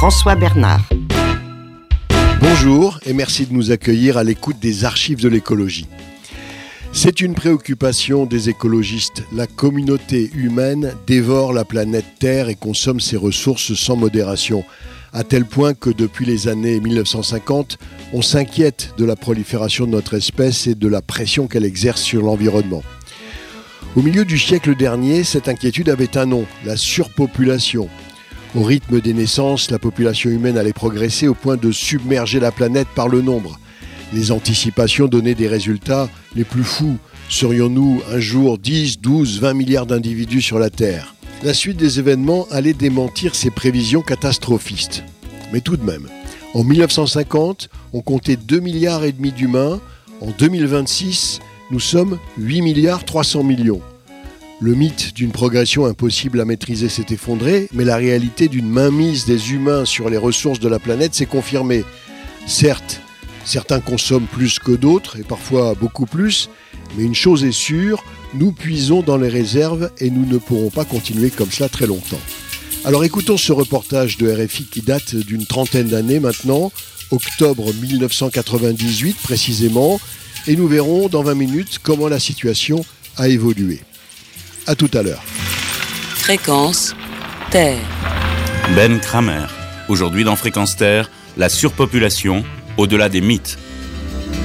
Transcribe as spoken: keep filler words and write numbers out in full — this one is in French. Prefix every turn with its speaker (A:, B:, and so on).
A: François Bernard.
B: Bonjour et merci de nous accueillir à l'écoute des archives de l'écologie. C'est une préoccupation des écologistes. La communauté humaine dévore la planète Terre et consomme ses ressources sans modération, à tel point que depuis les années mille neuf cent cinquante, on s'inquiète de la prolifération de notre espèce et de la pression qu'elle exerce sur l'environnement. Au milieu du siècle dernier, cette inquiétude avait un nom, la surpopulation. Au rythme des naissances, la population humaine allait progresser au point de submerger la planète par le nombre. Les anticipations donnaient des résultats les plus fous. Serions-nous un jour dix, douze, vingt milliards d'individus sur la Terre ? La suite des événements allait démentir ces prévisions catastrophistes. Mais tout de même, en mille neuf cent cinquante, on comptait deux milliards et demi d'humains. En deux mille vingt-six, nous sommes huit milliards trois cents millions. Le mythe d'une progression impossible à maîtriser s'est effondré, mais la réalité d'une mainmise des humains sur les ressources de la planète s'est confirmée. Certes, certains consomment plus que d'autres, et parfois beaucoup plus, mais une chose est sûre, nous puisons dans les réserves et nous ne pourrons pas continuer comme cela très longtemps. Alors écoutons ce reportage de R F I qui date d'une trentaine d'années maintenant, octobre mille neuf cent quatre-vingt-dix-huit précisément, et nous verrons dans vingt minutes comment la situation a évolué. À tout à l'heure.
C: Fréquence Terre.
D: Ben Kramer. Aujourd'hui dans Fréquence Terre, la surpopulation au-delà des mythes.